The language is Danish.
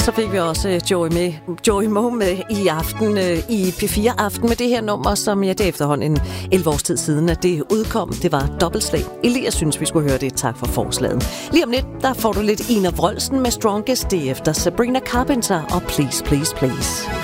Så fik vi også Joey Moe med i aften i P4 Aften med det her nummer, som det er efterhånden 11 års tid siden, at det udkom. Det var dobbeltslag. Elias synes, vi skulle høre det. Tak for forslaget. Lige om lidt, der får du lidt Ina Wroldsen med Strongest. Det efter Sabrina Carpenter og Please, Please, Please.